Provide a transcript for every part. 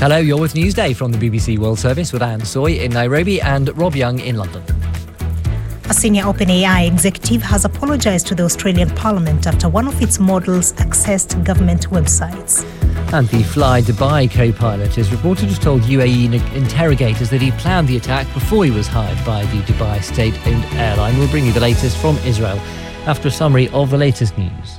Hello, you're with Newsday from the BBC World Service with Anne Soy in Nairobi and Rob Young in London. A senior OpenAI executive has apologised to the Australian Parliament after one of its models accessed government websites. And the Fly Dubai co-pilot is reported to have told UAE interrogators that he planned the attack before he was hired by the Dubai state-owned airline. We'll bring you the latest from Israel after a summary of the latest news.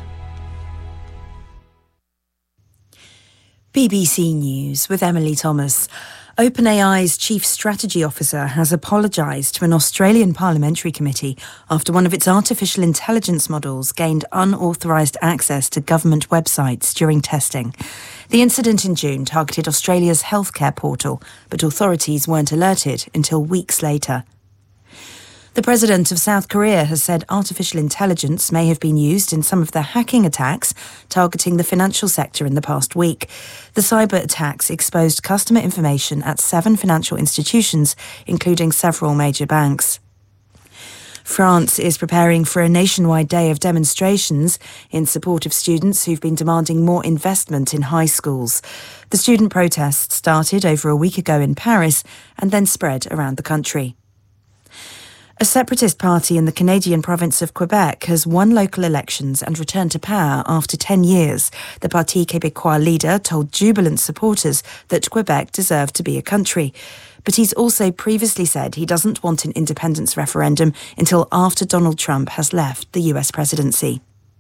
BBC News with Emily Thomas. OpenAI's chief strategy officer has apologised to an Australian parliamentary committee after one of its artificial intelligence models gained unauthorised access to government websites during testing. The incident in June targeted Australia's healthcare portal, but authorities weren't alerted until weeks later. The president of South Korea has said artificial intelligence may have been used in some of the hacking attacks targeting the financial sector in the past week. The cyber attacks exposed customer information at 7 financial institutions, including several major banks. France is preparing for a nationwide day of demonstrations in support of students who've been demanding more investment in high schools. The student protests started over a week ago in Paris and then spread around the country. A separatist party in the Canadian province of Quebec has won local elections and returned to power after 10 years. The Parti Québécois leader told jubilant supporters that Quebec deserved to be a country. But he's also previously said he doesn't want an independence referendum until after Donald Trump has left the US presidency.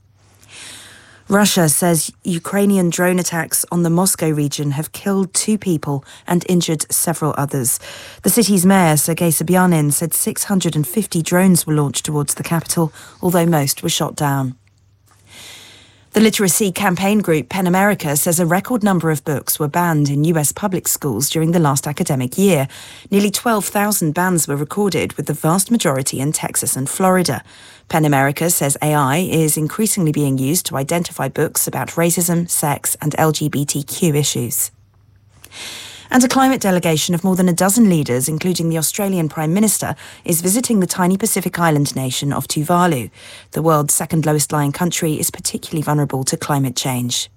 Russia says Ukrainian drone attacks on the Moscow region have killed 2 people and injured several others. The city's mayor, Sergei Sobyanin, said 650 drones were launched towards the capital, although most were shot down. The literacy campaign group PEN America says a record number of books were banned in US public schools during the last academic year. Nearly 12,000 bans were recorded, with the vast majority in Texas and Florida. PEN America says AI is increasingly being used to identify books about racism, sex and LGBTQ issues. And a climate delegation of more than a dozen leaders, including the Australian Prime Minister, is visiting the tiny Pacific island nation of Tuvalu. The world's second lowest lying country is particularly vulnerable to climate change.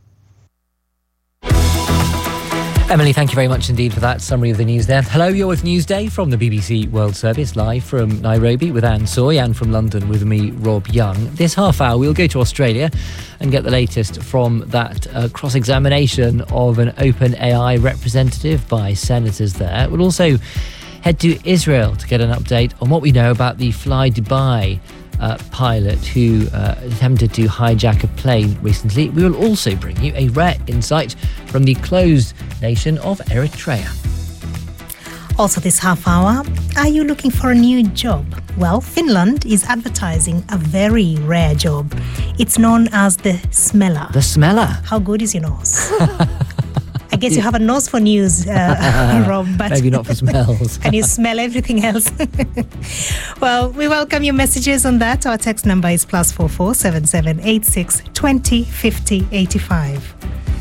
Emily, thank you very much indeed for that summary of the news there. Hello, you're with Newsday from the BBC World Service, live from Nairobi with Anne Soy and from London with me, Rob Young. This half hour, we'll go to Australia and get the latest from that cross-examination of an OpenAI representative by senators there. We'll also head to Israel to get an update on what we know about the Fly Dubai pilot who attempted to hijack a plane recently. We will also bring you a rare insight from the closed nation of Eritrea. Also this half hour, are you looking for a new job? Well, Finland is advertising a very rare job. It's known as the smeller. The smeller? How good is your nose? I guess you have a nose for news, Rob, but maybe not for smells. Can you smell everything else? Well, we welcome your messages on that. Our text number is +44 7786 20 50 85.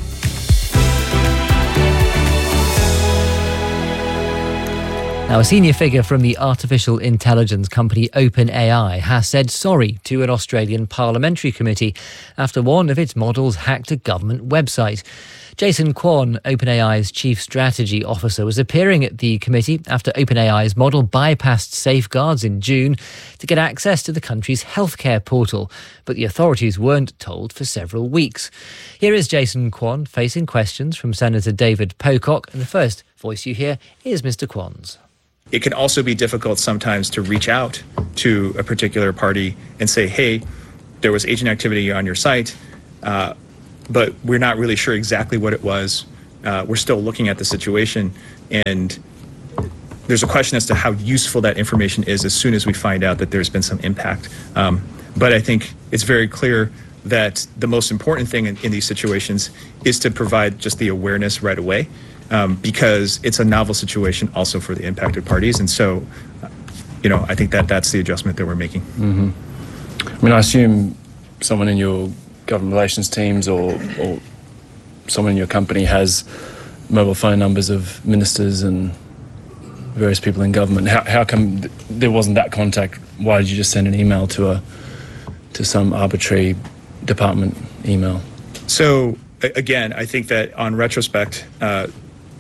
Now, a senior figure from the artificial intelligence company OpenAI has said sorry to an Australian parliamentary committee after one of its models hacked a government website. Jason Kwon, OpenAI's chief strategy officer, was appearing at the committee after OpenAI's model bypassed safeguards in June to get access to the country's healthcare portal, but the authorities weren't told for several weeks. Here is Jason Kwon facing questions from Senator David Pocock, and the first voice you hear is Mr. Kwon's. It can also be difficult sometimes to reach out to a particular party and say, hey, there was agent activity on your site, but we're not really sure exactly what it was. We're still looking at the situation, and there's a question as to how useful that information is as soon as we find out that there's been some impact. But I think it's very clear that the most important thing in these situations is to provide just the awareness right away, because it's a novel situation also for the impacted parties. And so, I think that's the adjustment that we're making. Mm-hmm. I mean, I assume someone in your government relations teams or someone in your company has mobile phone numbers of ministers and various people in government. How come there wasn't that contact? Why did you just send an email to some arbitrary department email? So again, I think that on retrospect,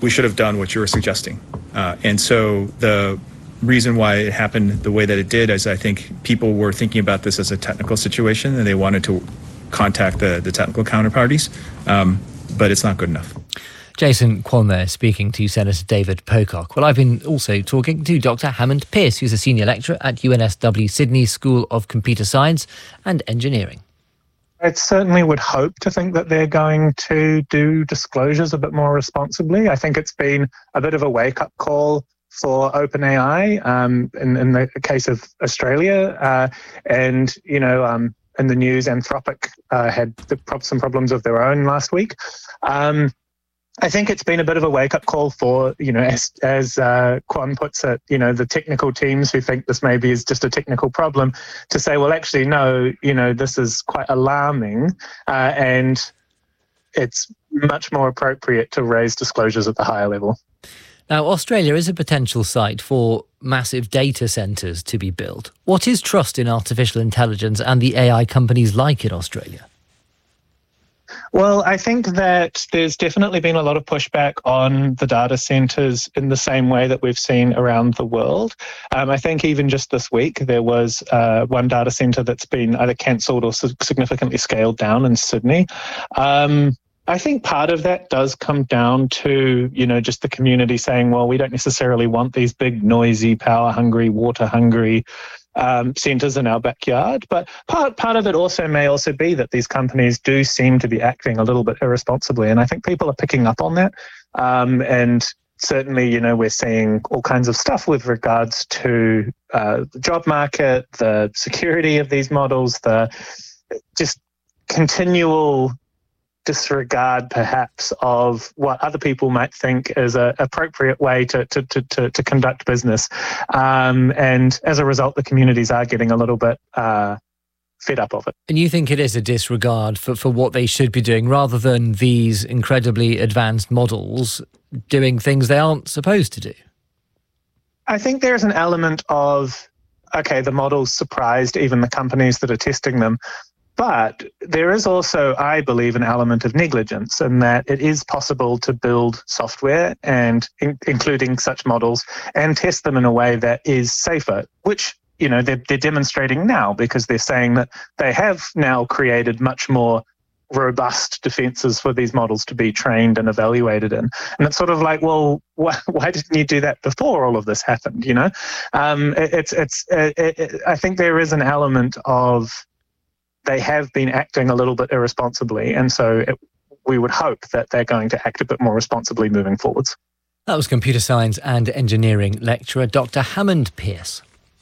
we should have done what you were suggesting. And so the reason why it happened the way that it did is I think people were thinking about this as a technical situation and they wanted to contact the technical counterparties, but it's not good enough. Jason Kwon there, speaking to Senator David Pocock. Well, I've been also talking to Dr. Hammond Pearce, who's a senior lecturer at UNSW Sydney School of Computer Science and Engineering. I certainly would hope to think that they're going to do disclosures a bit more responsibly. I think it's been a bit of a wake-up call for OpenAI in the case of Australia. And, you know, in the news, Anthropic had some problems of their own last week. I think it's been a bit of a wake-up call for, you know, as Kwon puts it, you know, the technical teams who think this maybe is just a technical problem to say, well, actually, no, you know, this is quite alarming and it's much more appropriate to raise disclosures at the higher level. Now, Australia is a potential site for massive data centres to be built. What is trust in artificial intelligence and the AI companies like in Australia? Well, I think that there's definitely been a lot of pushback on the data centres in the same way that we've seen around the world. I think even just this week, there was one data centre that's been either cancelled or significantly scaled down in Sydney. I think part of that does come down to, you know, just the community saying, well, we don't necessarily want these big, noisy, power-hungry, water-hungry centres in our backyard. But part of it also may also be that these companies do seem to be acting a little bit irresponsibly. And I think people are picking up on that. And certainly, you know, we're seeing all kinds of stuff with regards to the job market, the security of these models, the just continual disregard perhaps of what other people might think is an appropriate way to conduct business. And as a result, the communities are getting a little bit fed up of it. And you think it is a disregard for what they should be doing rather than these incredibly advanced models doing things they aren't supposed to do? I think there's an element of, okay, the models surprised even the companies that are testing them. But there is also, I believe, an element of negligence in that it is possible to build software and including such models and test them in a way that is safer, which, you know, they're demonstrating now because they're saying that they have now created much more robust defenses for these models to be trained and evaluated in. And it's sort of like, well, why didn't you do that before all of this happened, you know? I think there is an element of they have been acting a little bit irresponsibly, and so we would hope that they're going to act a bit more responsibly moving forwards. That was computer science and engineering lecturer Dr. Hammond Pearce.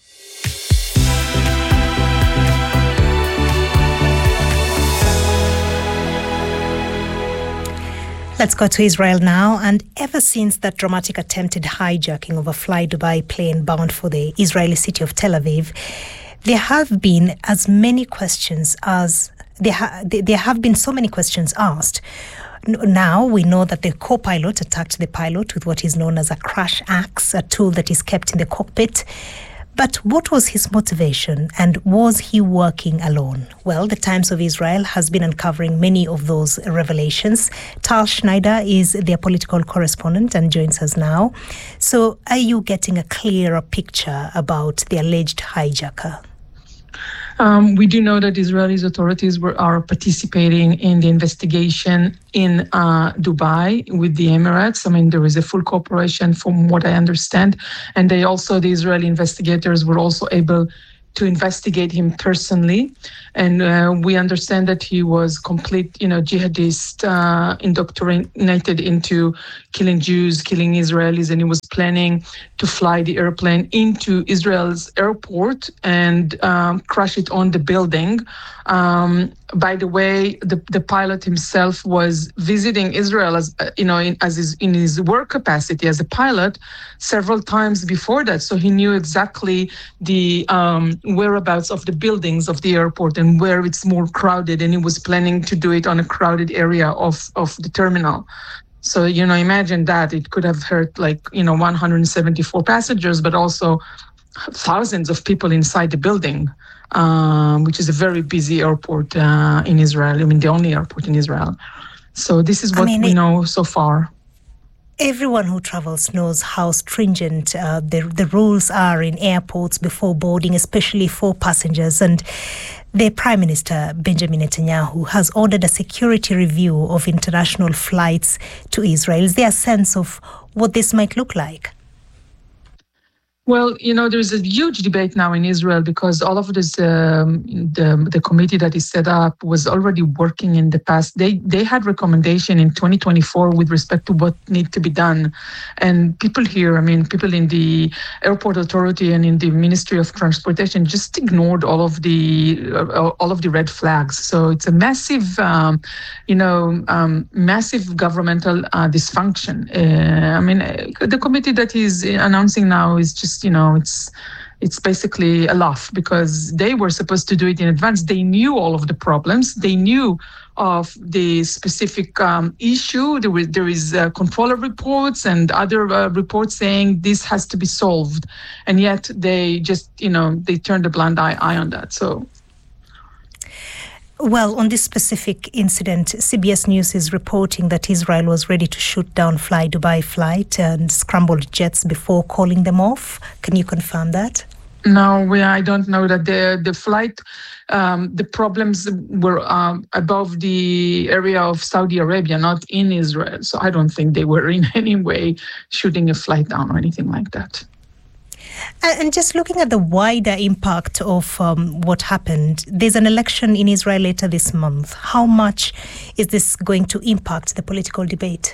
Let's go to Israel now. And ever since that dramatic attempted hijacking of a Fly Dubai plane bound for the Israeli city of Tel Aviv, there have been as many questions as there have been so many questions asked. Now we know that the co-pilot attacked the pilot with what is known as a crash axe, a tool that is kept in the cockpit. But what was his motivation, and was he working alone? Well, the Times of Israel has been uncovering many of those revelations. Tal Schneider is their political correspondent and joins us now. So are you getting a clearer picture about the alleged hijacker? We do know that Israeli authorities are participating in the investigation in Dubai with the Emirates. I mean, there is a full cooperation from what I understand. And the Israeli investigators were also able to investigate him personally. And we understand that he was complete, jihadist, indoctrinated into killing Jews, killing Israelis, and he was planning to fly the airplane into Israel's airport and crash it on the building. By the way, the pilot himself was visiting Israel in his work capacity as a pilot several times before that, so he knew exactly the whereabouts of the buildings of the airport and where it's more crowded, and he was planning to do it on a crowded area of the terminal. So, imagine that it could have hurt 174 passengers, but also thousands of people inside the building. Which is a very busy airport in Israel. I mean, the only airport in Israel. So this is what we know so far. Everyone who travels knows how stringent the rules are in airports before boarding, especially for passengers. And the Prime Minister, Benjamin Netanyahu, has ordered a security review of international flights to Israel. Is there a sense of what this might look like? Well, there's a huge debate now in Israel because all of this, the committee that is set up was already working in the past. They had recommendation in 2024 with respect to what needs to be done. And people here, people in the airport authority and in the Ministry of Transportation just ignored all of the red flags. So it's a massive, massive governmental dysfunction. The committee that he's announcing now is just, it's basically a laugh because they were supposed to do it in advance. They knew all of the problems. They knew of the specific issue. There is controller reports and other reports saying this has to be solved. And yet they just, they turned a blind eye on that. So. Well, on this specific incident, CBS News is reporting that Israel was ready to shoot down Fly Dubai flight and scrambled jets before calling them off. Can you confirm that? No, I don't know that the flight, the problems were above the area of Saudi Arabia, not in Israel. So I don't think they were in any way shooting a flight down or anything like that. And just looking at the wider impact of what happened, there's an election in Israel later this month. How much is this going to impact the political debate?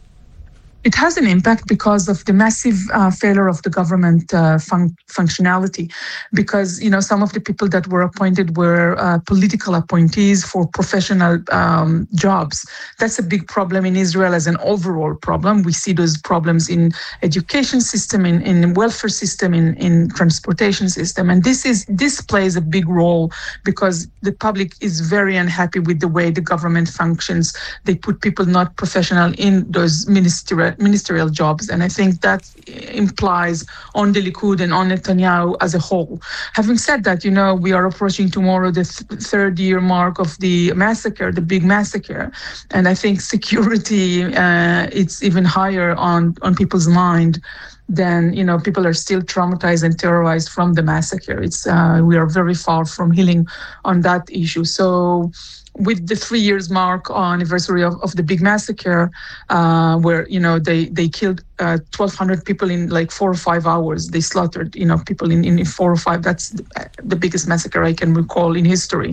It has an impact because of the massive failure of the government functionality. Because, some of the people that were appointed were political appointees for professional jobs. That's a big problem in Israel as an overall problem. We see those problems in education system, in welfare system, in transportation system. And this plays a big role because the public is very unhappy with the way the government functions. They put people not professional in those ministerial jobs. And I think that implies on the Likud and on Netanyahu as a whole. Having said that, we are approaching tomorrow the third year mark of the massacre, the big massacre. And I think security, it's even higher on people's mind than, people are still traumatized and terrorized from the massacre. We are very far from healing on that issue. So with the 3 years mark anniversary of the big massacre, where, they killed 1,200 people in like 4 or 5 hours. They slaughtered, people in 4 or 5. That's the biggest massacre I can recall in history,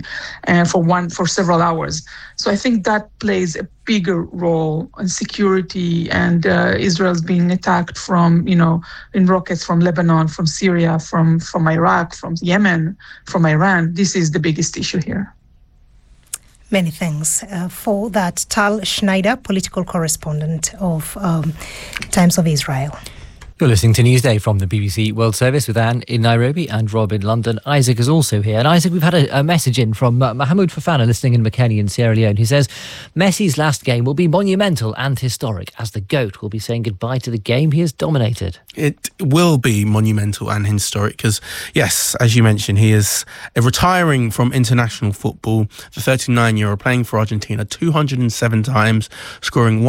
for several hours. So I think that plays a bigger role in security, and Israel's being attacked from, in rockets from Lebanon, from Syria, from Iraq, from Yemen, from Iran. This is the biggest issue here. Many thanks for that. Tal Schneider, political correspondent of Times of Israel. You're listening to Newsday from the BBC World Service with Anne in Nairobi and Rob in London. Isaac is also here. And Isaac, we've had a message in from Mahmoud Fofana, listening in Makeni in Sierra Leone, who says Messi's last game will be monumental and historic, as the GOAT will be saying goodbye to the game he has dominated. It will be monumental and historic because, yes, as you mentioned, he is retiring from international football. The 39-year-old playing for Argentina 207 times, scoring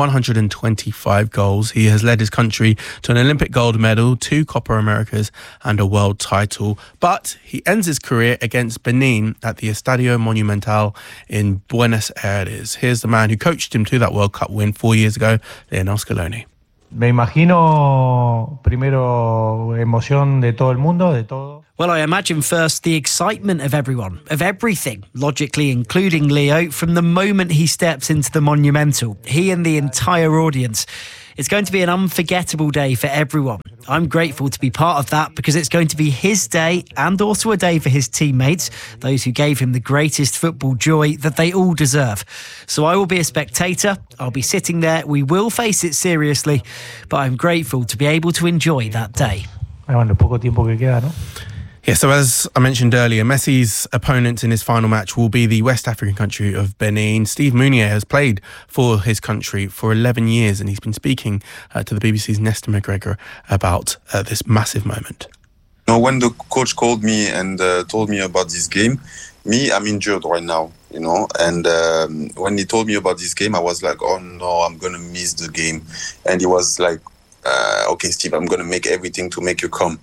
125 goals. He has led his country to an Olympic gold medal, 2 Copa Americas and a world title. But he ends his career against Benin at the Estadio Monumental in Buenos Aires. Here's the man who coached him to that World Cup win 4 years ago, Lionel Scaloni. Me imagino primero emoción de todo el mundo, de todo. Well, I imagine first the excitement of everyone, of everything, logically including Leo, from the moment he steps into the Monumental, he and the entire audience. It's going to be an unforgettable day for everyone. I'm grateful to be part of that because it's going to be his day and also a day for his teammates, those who gave him the greatest football joy that they all deserve. So I will be a spectator. I'll be sitting there. We will face it seriously, but I'm grateful to be able to enjoy that day. Bueno, poco tiempo que queda, ¿no? Yeah, so as I mentioned earlier, Messi's opponent in his final match will be the West African country of Benin. Steve Mounier has played for his country for 11 years, and he's been speaking to the BBC's Nestor McGregor about this massive moment. When the coach called me and told me about this game, Me, I'm injured right now, you know, and when he told me about this game, I was like, oh no, I'm going to miss the game. And he was like, okay, Steve, I'm going to make everything to make you come.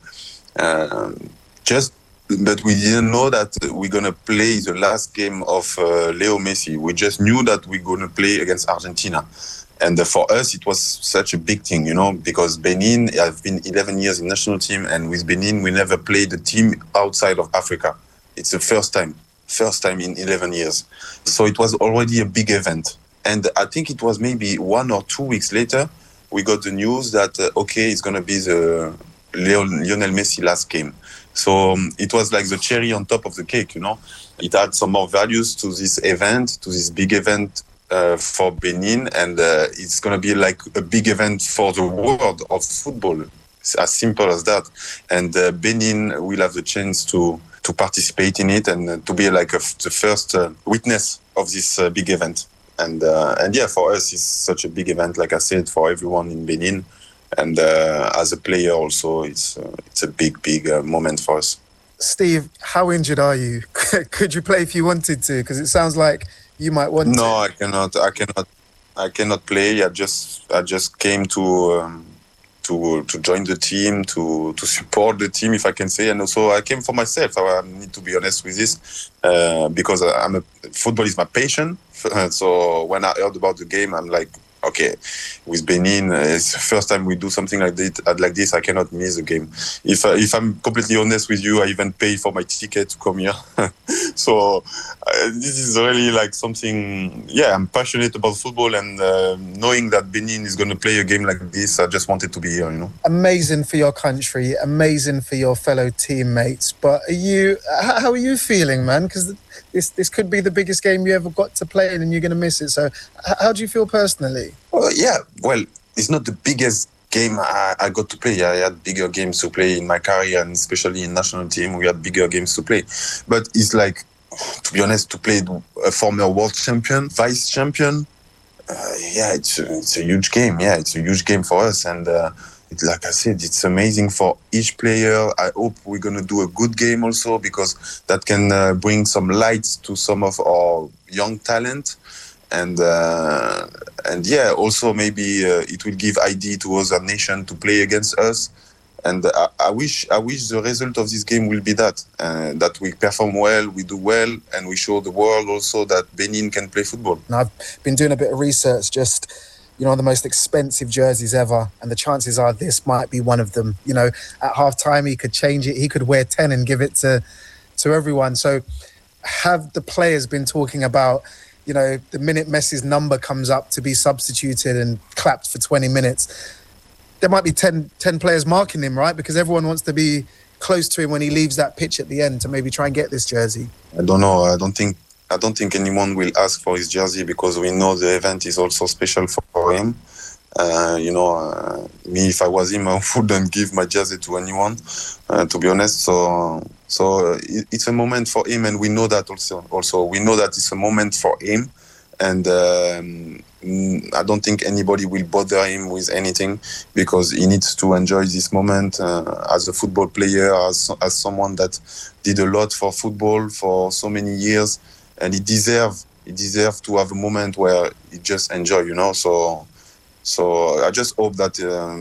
But we didn't know that we're going to play the last game of Leo Messi. We just knew that we're going to play against Argentina. And for us, it was such a big thing, you know, because Benin, I've been 11 years in national team, and with Benin, we never played a team outside of Africa. It's the first time in 11 years. So it was already a big event. And I think it was maybe 1 or 2 weeks later, we got the news that, okay, it's going to be the Lionel Messi last game. So it was like the cherry on top of the cake, you know. It had some more values to this event, to this big event for Benin, and it's going to be like a big event for the world of football. It's as simple as that. And Benin will have the chance to participate in it and to be like the first witness of this big event. And yeah, for us, it's such a big event, like I said, for everyone in Benin. And as a player also, it's a big moment for us. Steve, how injured are you? Could you play if you wanted to? Because it sounds like you might want to. No, I cannot play. I just came to join the team, to support the team, if I can say. And also I came for myself. I need to be honest with this, because football is my passion. So when I heard about the game, I'm like, okay, with Benin, it's the first time we do something like this. I cannot miss the game. If I'm completely honest with you, I even pay for my ticket to come here. So this is really like something. Yeah, I'm passionate about football, and knowing that Benin is going to play a game like this, I just wanted to be here. You know, amazing for your country, amazing for your fellow teammates. But how are you feeling, man? Because this could be the biggest game you ever got to play in, and you're going to miss it. So how do you feel personally? Yeah, well, it's not the biggest game I got to play. I had bigger games to play in my career, and especially in national team, we had bigger games to play. But it's like, to be honest, to play a former world champion, vice champion, yeah, it's a huge game. Yeah, it's a huge game for us. And like I said, it's amazing for each player. I hope we're going to do a good game also, because that can bring some light to some of our young talent. And yeah, also maybe it will give idea to other nations to play against us. And I wish the result of this game will be that we perform well, we do well, and we show the world also that Benin can play football. And I've been doing a bit of research, just, you know, the most expensive jerseys ever, and the chances are this might be one of them. You know, at half-time he could change it, he could wear 10 and give it to everyone. So have the players been talking about, you know, the minute Messi's number comes up to be substituted and clapped for 20 minutes, there might be 10 players marking him, right? Because everyone wants to be close to him when he leaves that pitch at the end to maybe try and get this jersey. I don't know. I don't think anyone will ask for his jersey, because we know the event is also special for him. You know, me, if I was him, I wouldn't give my jersey to anyone, to be honest. So it's a moment for him, and we know that also. We know that it's a moment for him, and I don't think anybody will bother him with anything, because he needs to enjoy this moment as a football player, as someone that did a lot for football for so many years, and he deserves to have a moment where he just enjoy, you know. So I just hope that,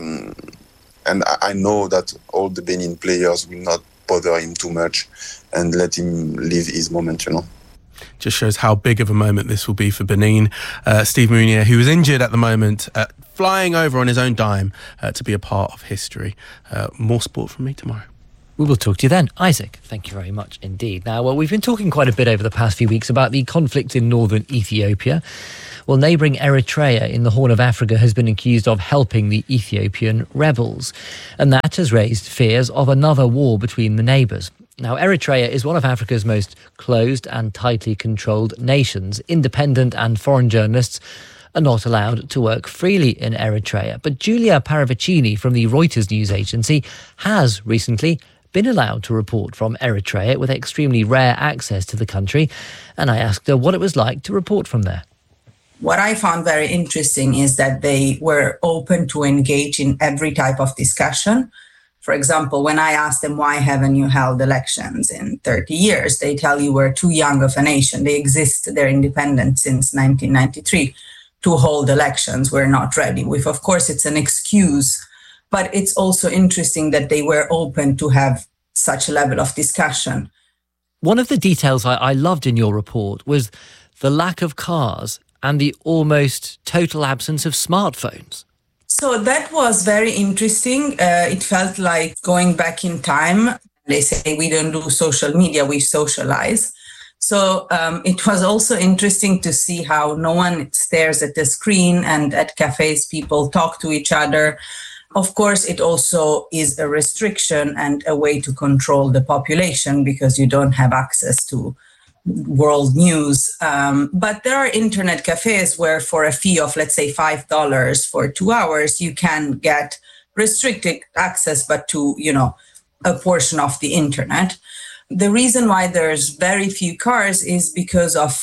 and I know that all the Benin players will not bother him too much and let him live his moment, you know. Just shows how big of a moment this will be for Benin. Steve Mounier, who is injured at the moment, flying over on his own dime to be a part of history. More sport from me tomorrow. We will talk to you then. Isaac, thank you very much indeed. Now, well, we've been talking quite a bit over the past few weeks about the conflict in northern Ethiopia. Well, neighbouring Eritrea in the Horn of Africa has been accused of helping the Ethiopian rebels. And that has raised fears of another war between the neighbours. Now, Eritrea is one of Africa's most closed and tightly controlled nations. Independent and foreign journalists are not allowed to work freely in Eritrea. But Giulia Paravicini from the Reuters news agency has recently been allowed to report from Eritrea with extremely rare access to the country. And I asked her what it was like to report from there. What I found very interesting is that they were open to engage in every type of discussion. For example, when I ask them, why haven't you held elections in 30 years? They tell you we're too young of a nation. They exist, they're independent since 1993 to hold elections. We're not ready. Of course, it's an excuse, but it's also interesting that they were open to have such a level of discussion. One of the details I loved in your report was the lack of cars and the almost total absence of smartphones. So that was very interesting. It felt like going back in time. They say we don't do social media, we socialize. So it was also interesting to see how no one stares at the screen, and at cafes people talk to each other. Of course, it also is a restriction and a way to control the population because you don't have access to world news. But there are internet cafes where for a fee of, let's say, $5 for 2 hours, you can get restricted access, but to, a portion of the internet. The reason why there's very few cars is because of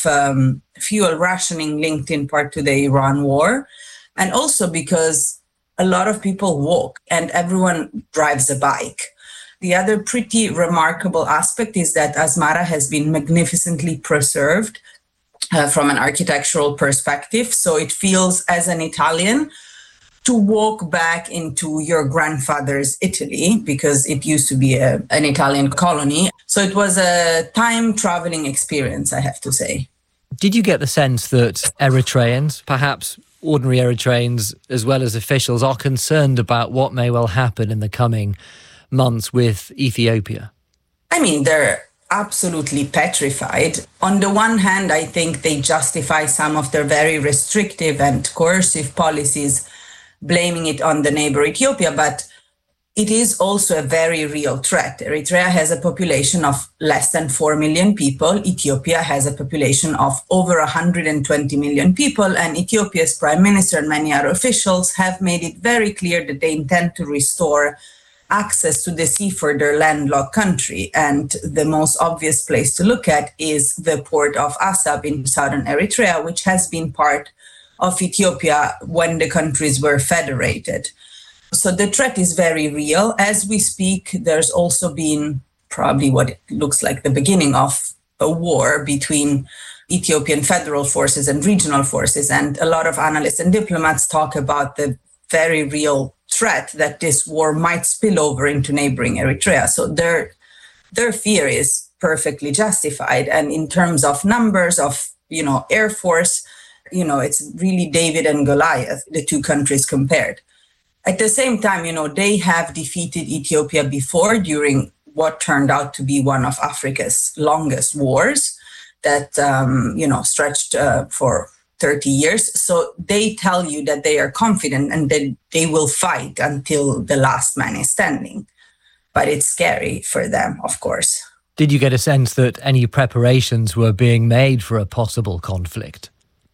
fuel rationing linked in part to the Iran war, and also because a lot of people walk and everyone drives a bike. The other pretty remarkable aspect is that Asmara has been magnificently preserved from an architectural perspective. So it feels, as an Italian, to walk back into your grandfather's Italy, because it used to be an Italian colony. So it was a time-traveling experience, I have to say. Did you get the sense that Eritreans, perhaps ordinary Eritreans as well as officials, are concerned about what may well happen in the coming months with Ethiopia? I mean, they're absolutely petrified. On the one hand, I think they justify some of their very restrictive and coercive policies, blaming it on the neighbor Ethiopia, but it is also a very real threat. Eritrea has a population of less than 4 million people. Ethiopia has a population of over 120 million people, and Ethiopia's prime minister and many other officials have made it very clear that they intend to restore access to the sea for their landlocked country. And the most obvious place to look at is the port of Assab in southern Eritrea, which has been part of Ethiopia when the countries were federated. So the threat is very real. As we speak, there's also been probably what it looks like the beginning of a war between Ethiopian federal forces and regional forces. And a lot of analysts and diplomats talk about the very real threat that this war might spill over into neighboring Eritrea. So their fear is perfectly justified. And in terms of numbers of, air force, it's really David and Goliath, the two countries compared. At the same time, they have defeated Ethiopia before during what turned out to be one of Africa's longest wars that, stretched for 30 years. So they tell you that they are confident and that they will fight until the last man is standing. But it's scary for them, of course. Did you get a sense that any preparations were being made for a possible conflict?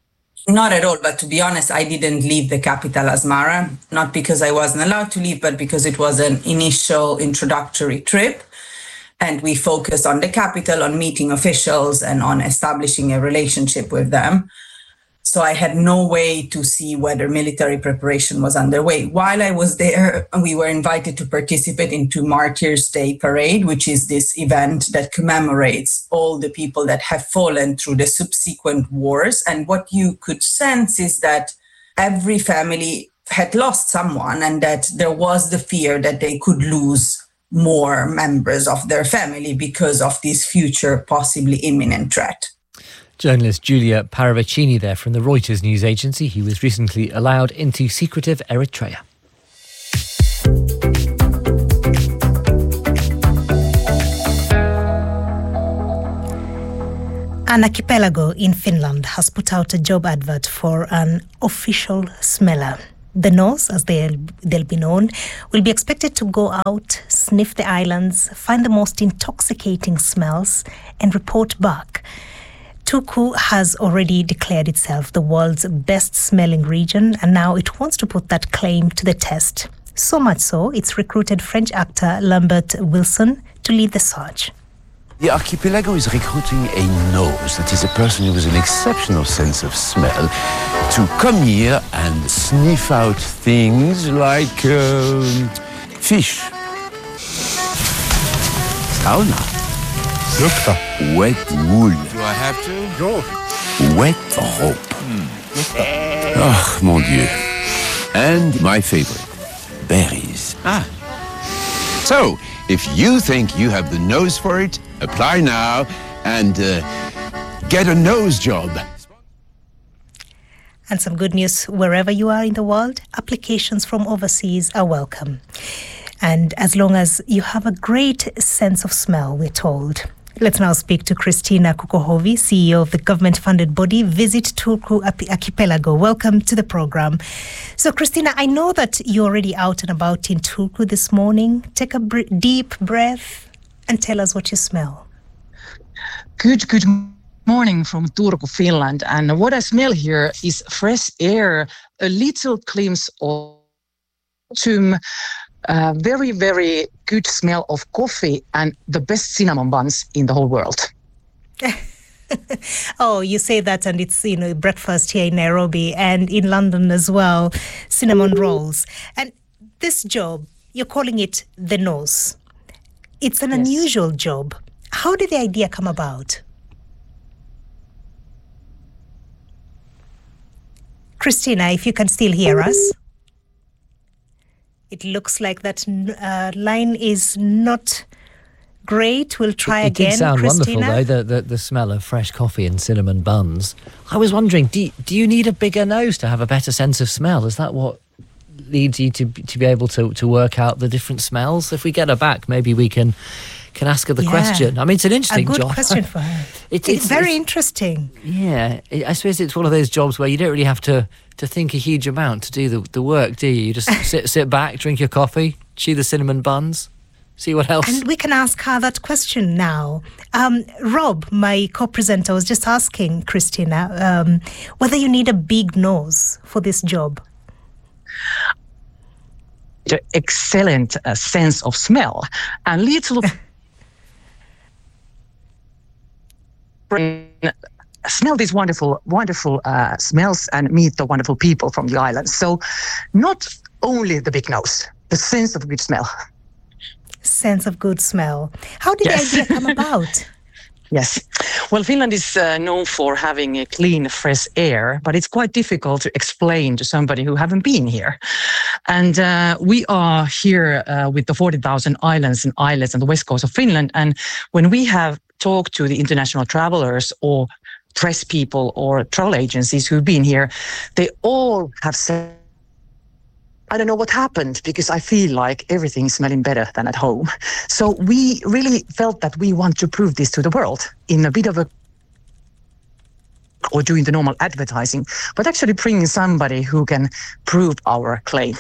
Not at all, but to be honest, I didn't leave the capital, Asmara, not because I wasn't allowed to leave, but because it was an initial introductory trip. And we focused on the capital, on meeting officials, and on establishing a relationship with them. So I had no way to see whether military preparation was underway. While I was there, we were invited to participate into Martyrs' Day Parade, which is this event that commemorates all the people that have fallen through the subsequent wars. And what you could sense is that every family had lost someone, and that there was the fear that they could lose more members of their family because of this future, possibly imminent threat. Journalist Giulia Paravicini there from the Reuters news agency, who was recently allowed into secretive Eritrea. An archipelago in Finland has put out a job advert for an official smeller. The Norse, as they'll be known, will be expected to go out, sniff the islands, find the most intoxicating smells, and report back. Turku has already declared itself the world's best-smelling region, and now it wants to put that claim to the test. So much so, it's recruited French actor Lambert Wilson to lead the search. The archipelago is recruiting a nose, that is a person with an exceptional sense of smell, to come here and sniff out things like fish, Sauna. Wet wool. Do I have to? Go. Wet rope. Oh, mon Dieu. And my favorite, berries. So, if you think you have the nose for it, apply now and get a nose job. And some good news, wherever you are in the world, applications from overseas are welcome. And as long as you have a great sense of smell, we're told. Let's now speak to Christina Kukohovi, CEO of the government-funded body Visit Turku Archipelago. Welcome to the program. So, Christina, I know that you're already out and about in Turku this morning. Take a deep breath and tell us what you smell. Good morning from Turku, Finland. And what I smell here is fresh air, a little glimpse of autumn, very, very good smell of coffee and the best cinnamon buns in the whole world. Oh, you say that, and it's, breakfast here in Nairobi and in London as well, cinnamon rolls. And this job, you're calling it the nose. It's an unusual job. How did the idea come about? Christina, if you can still hear us. It looks like that line is not great. We'll try again, It did sound Christina. wonderful, though, the smell of fresh coffee and cinnamon buns. I was wondering, do you need a bigger nose to have a better sense of smell? Is that what leads you to be able to work out the different smells? If we get her back, maybe we can ask her the question. I mean, it's an interesting job. A good question for her. It's very interesting. Yeah, I suppose it's one of those jobs where you don't really have to think a huge amount to do the work, do you? You just sit back, drink your coffee, chew the cinnamon buns, see what else. And we can ask her that question now. Rob, my co-presenter, was just asking Christina whether you need a big nose for this job. The excellent sense of smell and little smell these wonderful smells and meet the wonderful people from the island. So not only the big nose, the sense of good smell. Sense of good smell. How did the idea come about? Yes. Well, Finland is known for having a clean, fresh air, but it's quite difficult to explain to somebody who haven't been here. And we are here with the 40,000 islands and islets on the west coast of Finland. And when we have talked to the international travelers or press people or travel agencies who've been here, they all have said, I don't know what happened because I feel like everything's smelling better than at home. So we really felt that we want to prove this to the world in a bit of or doing the normal advertising, but actually bringing somebody who can prove our claim.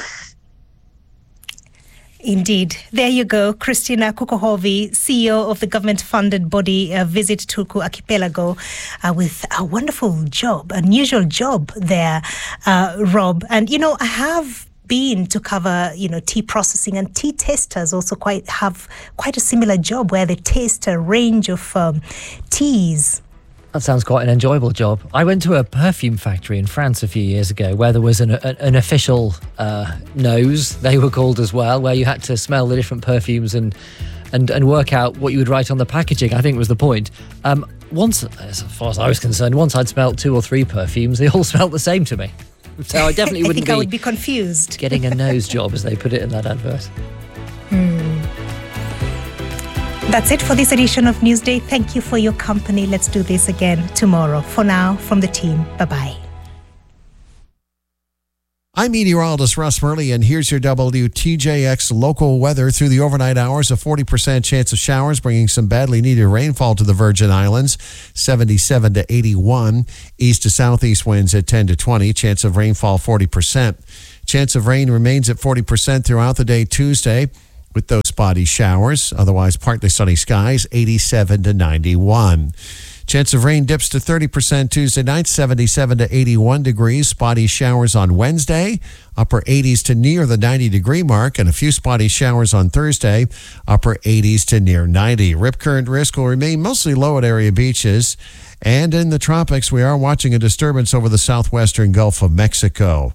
Indeed. There you go. Christina Kukohovi, CEO of the government-funded body Visit Turku Archipelago, with a wonderful job, unusual job there, Rob. And, I have been to cover, tea processing, and tea tasters also have quite a similar job where they taste a range of teas. That sounds quite an enjoyable job. I went to a perfume factory in France a few years ago where there was an official nose, they were called as well, where you had to smell the different perfumes and work out what you would write on the packaging, I think was the point. Once, as far as I was concerned, once I'd smelt 2 or 3 perfumes, they all smelt the same to me. So I definitely wouldn't I would be confused. Getting a nose job, as they put it in that advert. That's it for this edition of Newsday. Thank you for your company. Let's do this again tomorrow. For now, from the team, bye-bye. I'm meteorologist Russ Murley, and here's your WTJX local weather. Through the overnight hours, a 40% chance of showers, bringing some badly needed rainfall to the Virgin Islands, 77 to 81. East to southeast winds at 10 to 20. Chance of rainfall 40%. Chance of rain remains at 40% throughout the day Tuesday, with those spotty showers. Otherwise, partly sunny skies, 87 to 91. Chance of rain dips to 30% Tuesday night, 77 to 81 degrees. Spotty showers on Wednesday, upper 80s to near the 90-degree mark, and a few spotty showers on Thursday, upper 80s to near 90. Rip current risk will remain mostly low at area beaches. And in the tropics, we are watching a disturbance over the southwestern Gulf of Mexico.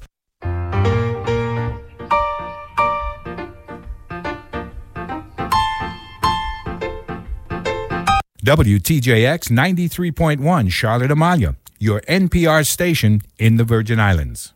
WTJX 93.1 Charlotte Amalia, your NPR station in the Virgin Islands.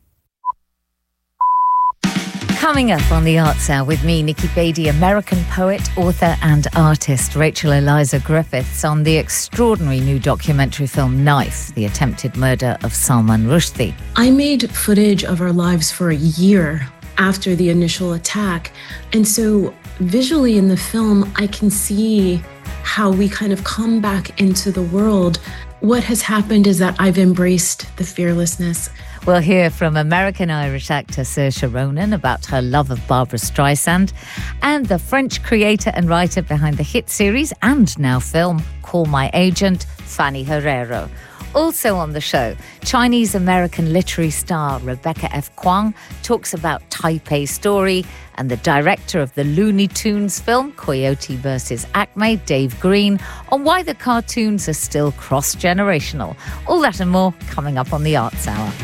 Coming up on the Arts Hour with me, Nikki Beattie, American poet, author and artist Rachel Eliza Griffiths on the extraordinary new documentary film Knife, the attempted murder of Salman Rushdie. I made footage of our lives for a year after the initial attack. And so visually in the film, I can see how we kind of come back into the world. What has happened is that I've embraced the fearlessness. We'll hear from American-Irish actor Saoirse Ronan about her love of Barbra Streisand and the French creator and writer behind the hit series and now film Call My Agent, Fanny Herrero. Also on the show, Chinese-American literary star Rebecca F. Kuang talks about Taipei Story, and the director of the Looney Tunes film Coyote vs. Acme, Dave Green, on why the cartoons are still cross-generational. All that and more coming up on the Arts Hour.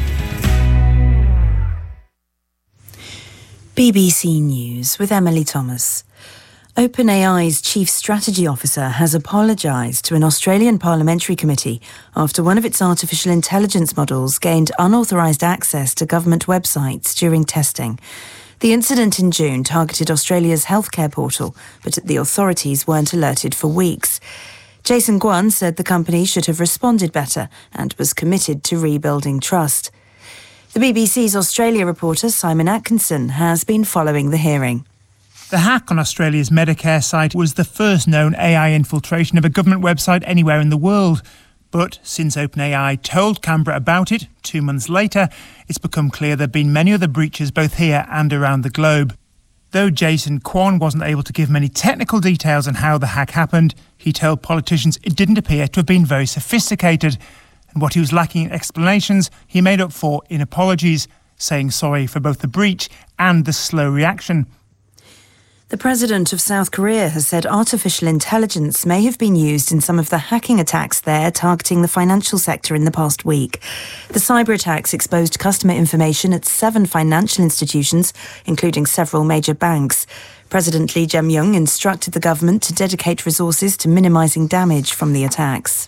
BBC News with Emily Thomas. OpenAI's chief strategy officer has apologised to an Australian parliamentary committee after one of its artificial intelligence models gained unauthorised access to government websites during testing. The incident in June targeted Australia's healthcare portal, but the authorities weren't alerted for weeks. Jason Guan said the company should have responded better and was committed to rebuilding trust. The BBC's Australia reporter Simon Atkinson has been following the hearing. The hack on Australia's Medicare site was the first known AI infiltration of a government website anywhere in the world. But since OpenAI told Canberra about it 2 months later, it's become clear there have been many other breaches both here and around the globe. Though Jason Kwon wasn't able to give many technical details on how the hack happened, he told politicians it didn't appear to have been very sophisticated. And what he was lacking in explanations, he made up for in apologies, saying sorry for both the breach and the slow reaction. The president of South Korea has said artificial intelligence may have been used in some of the hacking attacks there targeting the financial sector in the past week. The cyber attacks exposed customer information at 7 financial institutions, including several major banks. President Lee Jae-myung instructed the government to dedicate resources to minimising damage from the attacks.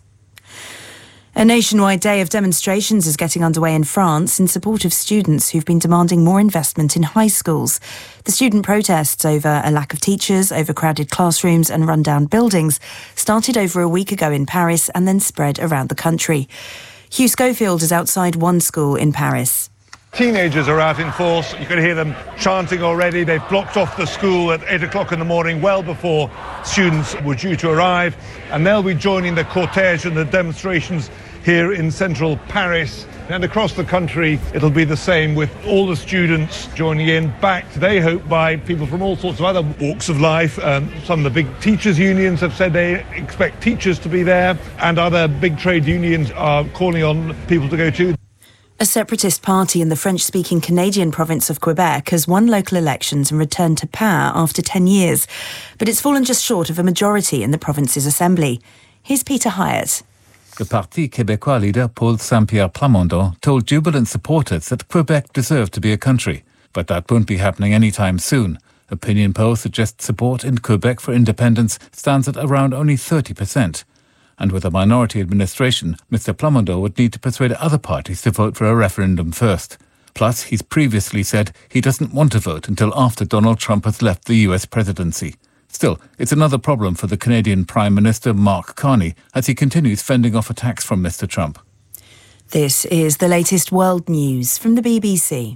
A nationwide day of demonstrations is getting underway in France in support of students who've been demanding more investment in high schools. The student protests over a lack of teachers, overcrowded classrooms and rundown buildings started over a week ago in Paris and then spread around the country. Hugh Schofield is outside one school in Paris. Teenagers are out in force. You can hear them chanting already. They've blocked off the school at 8 o'clock in the morning, well before students were due to arrive. And they'll be joining the cortege and the demonstrations here in central Paris. And across the country, it'll be the same with all the students joining in, backed, they hope, by people from all sorts of other walks of life. Some of the big teachers' unions have said they expect teachers to be there, and other big trade unions are calling on people to go too. A separatist party in the French-speaking Canadian province of Quebec has won local elections and returned to power after 10 years. But it's fallen just short of a majority in the province's assembly. Here's Peter Hyatt. The Parti Québécois leader Paul Saint-Pierre Plamondon told jubilant supporters that Quebec deserved to be a country. But that won't be happening anytime soon. Opinion polls suggest support in Quebec for independence stands at around only 30%. And with a minority administration, Mr. Plamondon would need to persuade other parties to vote for a referendum first. Plus, he's previously said he doesn't want to vote until after Donald Trump has left the US presidency. Still, it's another problem for the Canadian Prime Minister Mark Carney as he continues fending off attacks from Mr. Trump. This is the latest world news from the BBC.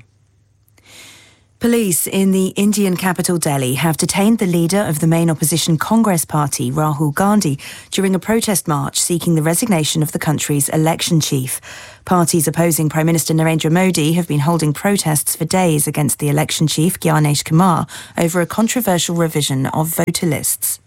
Police in the Indian capital Delhi have detained the leader of the main opposition Congress party, Rahul Gandhi, during a protest march seeking the resignation of the country's election chief. Parties opposing Prime Minister Narendra Modi have been holding protests for days against the election chief, Gyanesh Kumar, over a controversial revision of voter lists.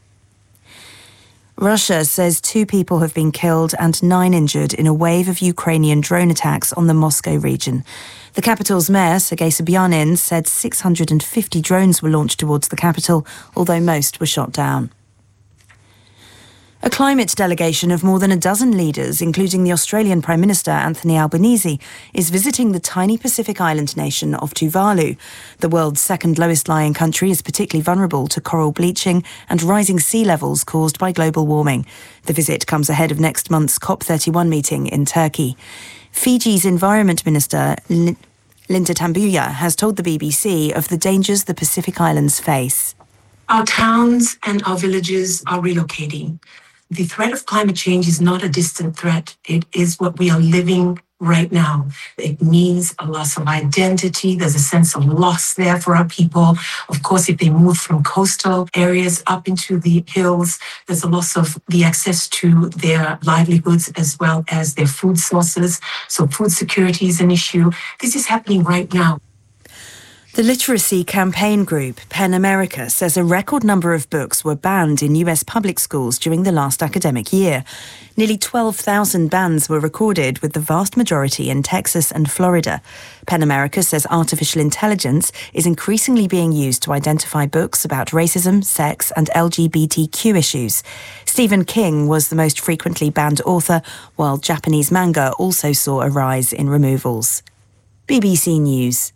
Russia says 2 people have been killed and 9 injured in a wave of Ukrainian drone attacks on the Moscow region. The capital's mayor, Sergei Sobyanin, said 650 drones were launched towards the capital, although most were shot down. A climate delegation of more than a dozen leaders, including the Australian Prime Minister Anthony Albanese, is visiting the tiny Pacific island nation of Tuvalu. The world's second lowest lying country is particularly vulnerable to coral bleaching and rising sea levels caused by global warming. The visit comes ahead of next month's COP31 meeting in Turkey. Fiji's Environment Minister Linda Tambuya has told the BBC of the dangers the Pacific Islands face. Our towns and our villages are relocating. The threat of climate change is not a distant threat. It is what we are living right now. It means a loss of identity. There's a sense of loss there for our people. Of course, if they move from coastal areas up into the hills, there's a loss of the access to their livelihoods as well as their food sources. So food security is an issue. This is happening right now. The literacy campaign group PEN America says a record number of books were banned in US public schools during the last academic year. Nearly 12,000 bans were recorded, with the vast majority in Texas and Florida. PEN America says artificial intelligence is increasingly being used to identify books about racism, sex and LGBTQ issues. Stephen King was the most frequently banned author, while Japanese manga also saw a rise in removals. BBC News.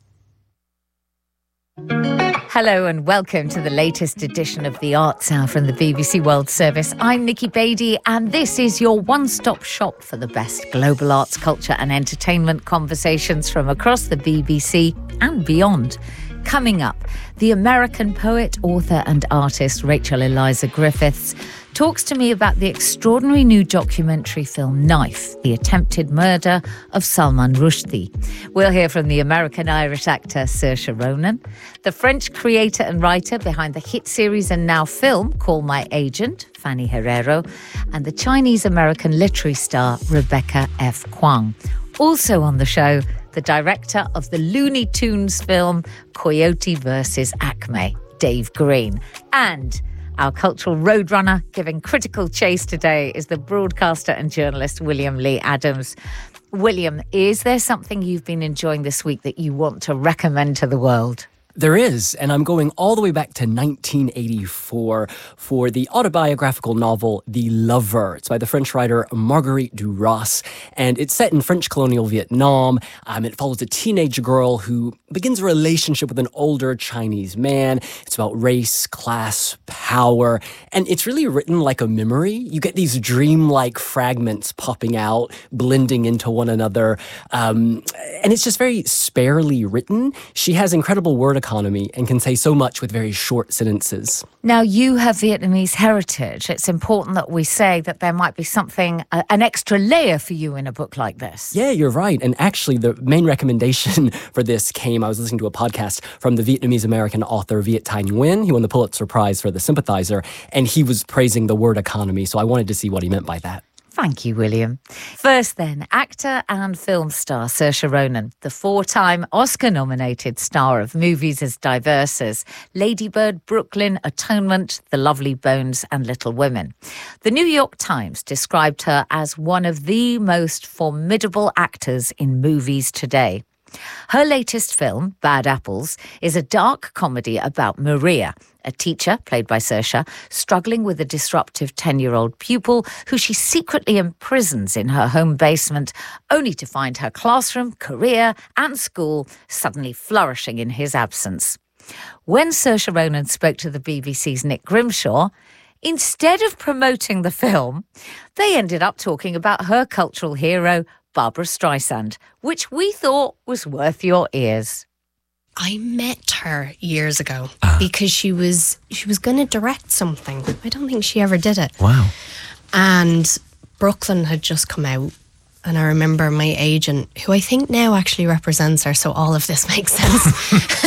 Hello and welcome to the latest edition of the Arts Hour from the BBC World Service. I'm Nikki Beattie and this is your one-stop shop for the best global arts, culture and entertainment conversations from across the BBC and beyond. Coming up, the American poet, author and artist Rachel Eliza Griffiths talks to me about the extraordinary new documentary film Knife, the attempted murder of Salman Rushdie. We'll hear from the American-Irish actor Saoirse Ronan, the French creator and writer behind the hit series and now film Call My Agent, Fanny Herrero, and the Chinese-American literary star Rebecca F. Kuang. Also on the show, the director of the Looney Tunes film Coyote vs. Acme, Dave Green. And our cultural roadrunner giving critical chase today is the broadcaster and journalist William Lee Adams. William, is there something you've been enjoying this week that you want to recommend to the world? There is, and I'm going all the way back to 1984 for the autobiographical novel The Lover. It's by the French writer Marguerite Duras, and it's set in French colonial Vietnam. It follows a teenage girl who begins a relationship with an older Chinese man. It's about race, class, power, and it's really written like a memory. You get these dreamlike fragments popping out, blending into one another, and it's just very sparely written. She has incredible word economy and can say so much with very short sentences. Now, you have Vietnamese heritage. It's important that we say that there might be something, an extra layer for you in a book like this. Yeah, you're right. And actually, the main recommendation for this came, I was listening to a podcast from the Vietnamese-American author Viet Thanh Nguyen. He won the Pulitzer Prize for The Sympathizer, and he was praising the word economy, so I wanted to see what he meant by that. Thank you, William. First then, actor and film star Saoirse Ronan, the four-time Oscar-nominated star of movies as diverse as Lady Bird, Brooklyn, Atonement, The Lovely Bones and Little Women. The New York Times described her as one of the most formidable actors in movies today. Her latest film, Bad Apples, is a dark comedy about Maria, a teacher, played by Saoirse, struggling with a disruptive 10-year-old pupil who she secretly imprisons in her home basement, only to find her classroom, career and school suddenly flourishing in his absence. When Saoirse Ronan spoke to the BBC's Nick Grimshaw, instead of promoting the film, they ended up talking about her cultural hero, Barbra Streisand, which we thought was worth your ears. I met her years ago because she was going to direct something. I don't think she ever did it. Wow. And Brooklyn had just come out. And I remember my agent, who I think now actually represents her, so all of this makes sense.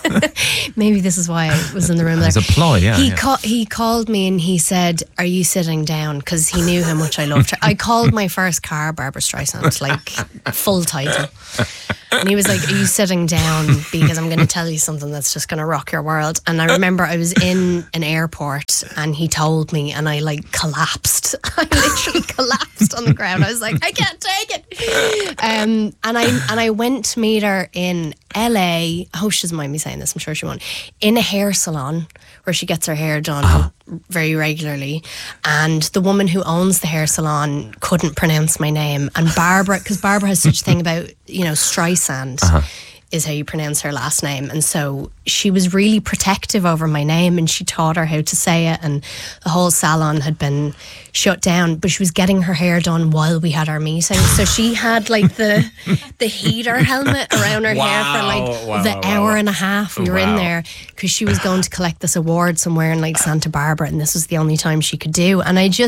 Maybe this is why I was in the room there. There's a ploy, yeah. He called me and he said, "Are you sitting down?" Because he knew how much I loved her. I called my first car Barbra Streisand, like full title. And he was like, "Are you sitting down? Because I'm going to tell you something that's just going to rock your world." And I remember I was in an airport and he told me and I like collapsed. I literally collapsed on the ground. I was like, I can't take it. And I went to meet her in LA. I hope she doesn't mind me saying explain this, I'm sure she won't. In a hair salon where she gets her hair done very regularly, and the woman who owns the hair salon couldn't pronounce my name, and Barbara, because Barbara has such a thing about, Streisand is how you pronounce her last name, and so she was really protective over my name, and she taught her how to say it, and the whole salon had been shut down, but she was getting her hair done while we had our meeting, so she had like the heater helmet around her hair for the hour and a half we were in there, because she was going to collect this award somewhere in like Santa Barbara, and this was the only time she could do, and it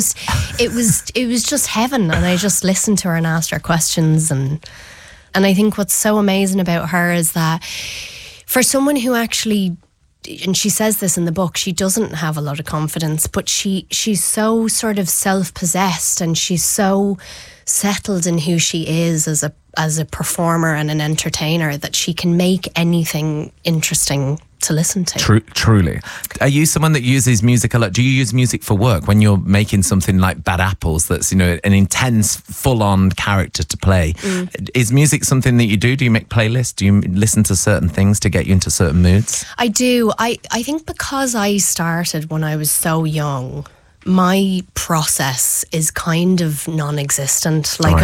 was just heaven, and I just listened to her and asked her questions, and I think what's so amazing about her is that for someone who actually, and she says this in the book, she doesn't have a lot of confidence, but she's so sort of self-possessed, and she's so settled in who she is as a performer and an entertainer that she can make anything interesting to listen to. Truly. Are you someone that uses music a lot? Do you use music for work when you're making something like Bad Apples that's, an intense, full-on character to play? Is music something that you do? Do you make playlists? Do you listen to certain things to get you into certain moods? I do. I think because I started when I was so young, my process is kind of non-existent. Like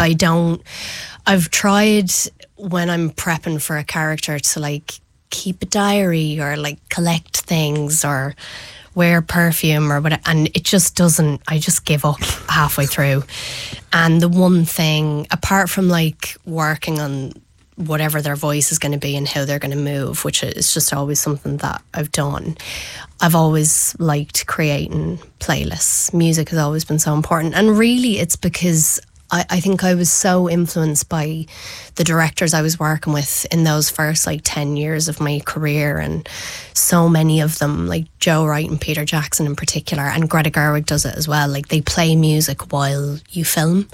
I've tried when I'm prepping for a character to like keep a diary or like collect things or wear perfume or whatever, and it just doesn't, I just give up halfway through. And the one thing, apart from like working on whatever their voice is going to be and how they're going to move, which is just always something that I've done, I've always liked creating playlists. Music has always been so important, and really it's because I think I was so influenced by the directors I was working with in those first like 10 years of my career, and so many of them, like Joe Wright and Peter Jackson in particular, and Greta Gerwig does it as well. Like they play music while you film,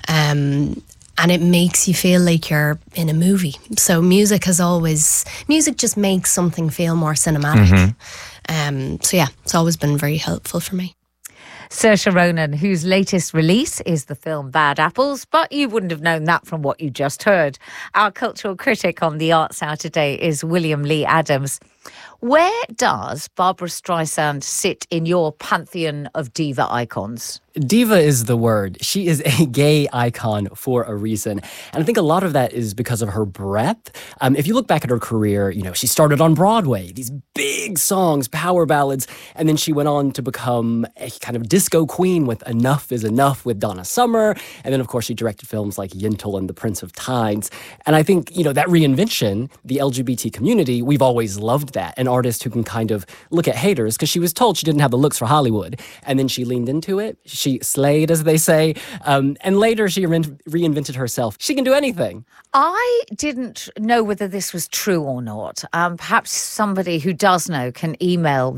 and it makes you feel like you're in a movie. So music just makes something feel more cinematic. So yeah, it's always been very helpful for me. Saoirse Ronan, whose latest release is the film Bad Apples, but you wouldn't have known that from what you just heard. Our cultural critic on the Arts Hour today is William Lee Adams. Where does Barbra Streisand sit in your pantheon of diva icons? Diva is the word. She is a gay icon for a reason. And I think a lot of that is because of her breadth. If you look back at her career, she started on Broadway, these big songs, power ballads, and then she went on to become a kind of disco queen with Enough is Enough with Donna Summer. And then, of course, she directed films like Yentl and The Prince of Tides. And I think, that reinvention, the LGBT community, we've always loved that. An artist who can kind of look at haters, because she was told she didn't have the looks for Hollywood. And then she leaned into it. She slayed, as they say. And later she reinvented herself. She can do anything. I didn't know whether this was true or not. Perhaps somebody who does know can email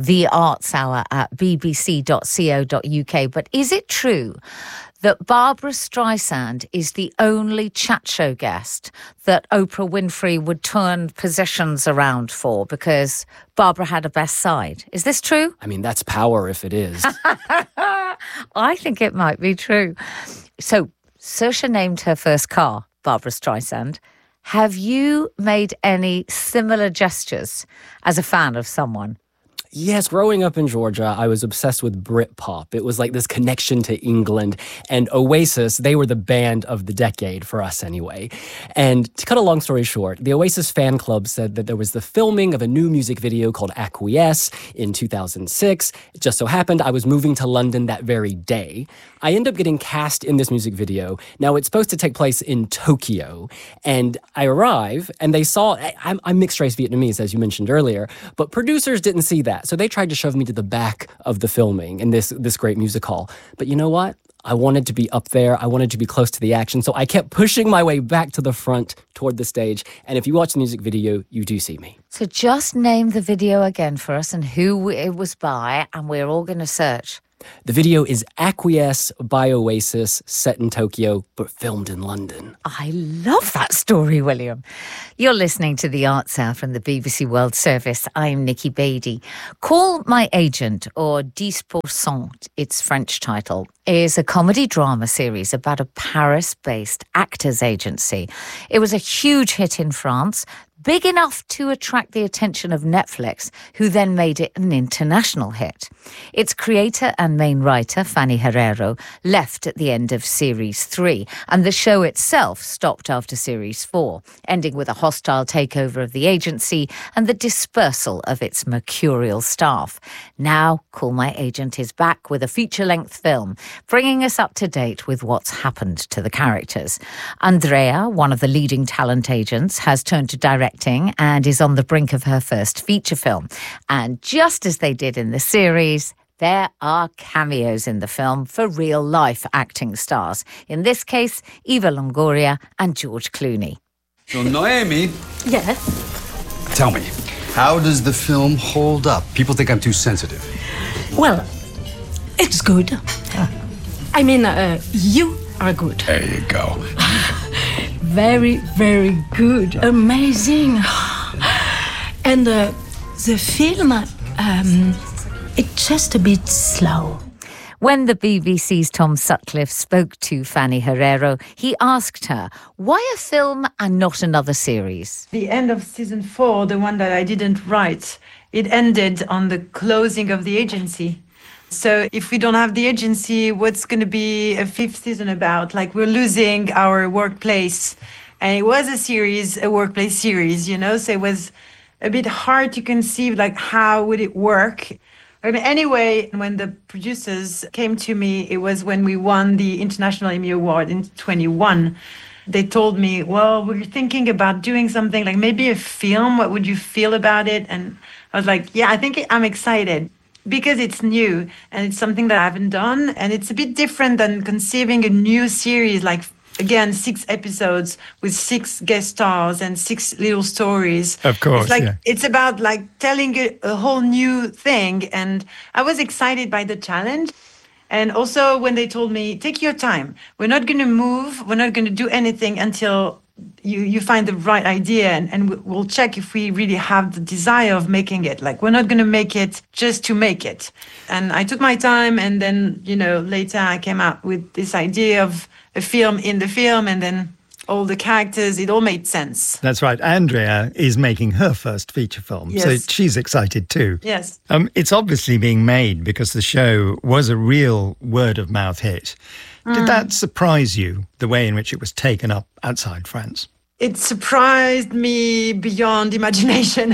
theartshour@bbc.co.uk. But is it true that Barbra Streisand is the only chat show guest that Oprah Winfrey would turn positions around for because Barbara had a best side? Is this true? I mean, that's power if it is. I think it might be true. So, Saoirse named her first car Barbra Streisand. Have you made any similar gestures as a fan of someone? Yes, growing up in Georgia, I was obsessed with Britpop. It was like this connection to England. And Oasis, they were the band of the decade for us anyway. And to cut a long story short, the Oasis fan club said that there was the filming of a new music video called Acquiesce in 2006. It just so happened I was moving to London that very day. I end up getting cast in this music video. Now, it's supposed to take place in Tokyo. And I arrive, and they saw, I'm mixed-race Vietnamese, as you mentioned earlier, but producers didn't see that. So they tried to shove me to the back of the filming in this great music hall. But you know what? I wanted to be up there. I wanted to be close to the action. So I kept pushing my way back to the front toward the stage. And if you watch the music video, you do see me. So just name the video again for us and who it was by, and we're all going to search. The video is Acquiesce by Oasis, set in Tokyo, but filmed in London. I love that story, William. You're listening to The Arts Hour from the BBC World Service. I'm Nikki Beattie. Call My Agent, or 10%, its French title, is a comedy drama series about a Paris-based actors agency. It was a huge hit in France, big enough to attract the attention of Netflix, who then made it an international hit. Its creator and main writer, Fanny Herrero, left at the end of Series 3, and the show itself stopped after Series 4, ending with a hostile takeover of the agency and the dispersal of its mercurial staff. Now, Call My Agent is back with a feature-length film, bringing us up to date with what's happened to the characters. Andrea, one of the leading talent agents, has turned to directing and is on the brink of her first feature film. And just as they did in the series, there are cameos in the film for real-life acting stars. In this case, Eva Longoria and George Clooney. So, Noemi, Yes? tell me, how does the film hold up? People think I'm too sensitive. Well, it's good. I mean, you are good. There you go. Very, very good. Amazing. And the film, it's just a bit slow. When the BBC's Tom Sutcliffe spoke to Fanny Herrero, he asked her, why a film and not another series? The end of season 4, the one that I didn't write, it ended on the closing of the agency. So if we don't have the agency, what's going to be a 5th season about? Like, we're losing our workplace. And it was a series, a workplace series, you know, so it was a bit hard to conceive, like, how would it work? I mean, anyway, when the producers came to me, it was when we won the International Emmy Award in 21. They told me, well, we're thinking about doing something like maybe a film. What would you feel about it? And I was like, yeah, I think I'm excited because it's new and it's something that I haven't done. And it's a bit different than conceiving a new series, like, again, 6 episodes with 6 guest stars and 6 little stories. Of course, it's like, yeah. It's about like telling a whole new thing. And I was excited by the challenge. And also when they told me, take your time. We're not going to move. We're not going to do anything until you find the right idea. And we'll check if we really have the desire of making it. Like, we're not going to make it just to make it. And I took my time. And then, you know, later I came out with this idea of a film in the film, and then all the characters, it all made sense. That's right. Andrea is making her first feature film, so Yes. she's excited too. Yes. It's obviously being made because the show was a real word-of-mouth hit. Did that surprise you, the way in which it was taken up outside France? It surprised me beyond imagination.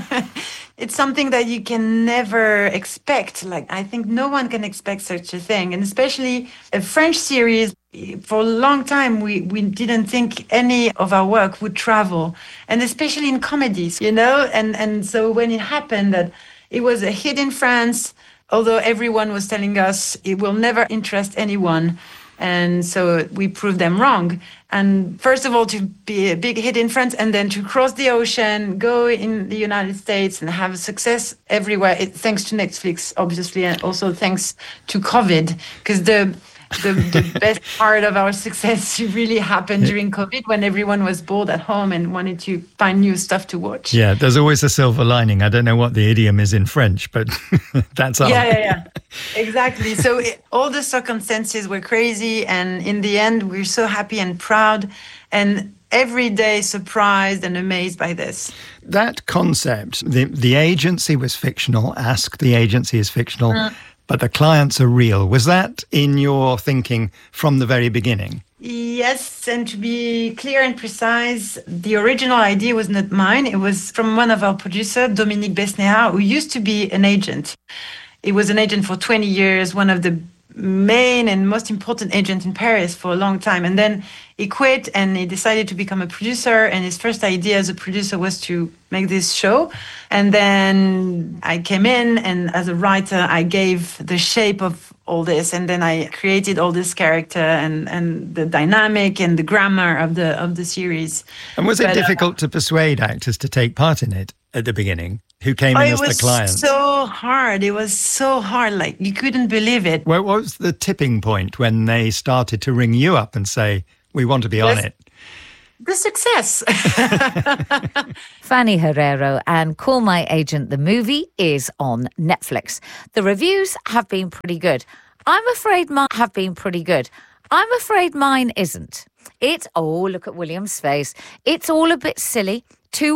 It's something that you can never expect. Like, I think no one can expect such a thing. And especially a French series, for a long time, we didn't think any of our work would travel. And especially in comedies, you know? And so when it happened that it was a hit in France, although everyone was telling us it will never interest anyone. And so we proved them wrong. And first of all, to be a big hit in France and then to cross the ocean, go in the United States and have success everywhere, thanks to Netflix, obviously, and also thanks to COVID, because the best part of our success really happened during COVID when everyone was bored at home and wanted to find new stuff to watch. Yeah, there's always a silver lining. I don't know what the idiom is in French, but that's all. Yeah. Exactly. So all the circumstances were crazy. And in the end, we're so happy and proud and every day surprised and amazed by this. That concept, the agency was fictional, Ask the Agency is fictional, but the clients are real. Was that in your thinking from the very beginning? Yes, and to be clear and precise, the original idea was not mine. It was from one of our producers, Dominique Besnéard, who used to be an agent. He was an agent for 20 years, one of the main and most important agents in Paris for a long time. And then he quit and he decided to become a producer. And his first idea as a producer was to make this show. And then I came in, and as a writer, I gave the shape of all this. And then I created all this character and the dynamic and the grammar of the series. And was it difficult to persuade actors to take part in it at the beginning, who came in as the clients? It was so hard. It was so hard. Like, you couldn't believe it. What was the tipping point when they started to ring you up and say, we want to be on it? The success. Fanny Herrero and Call My Agent, the movie, is on Netflix. The reviews have been pretty good. I'm afraid mine isn't. Look at William's face. It's all a bit silly.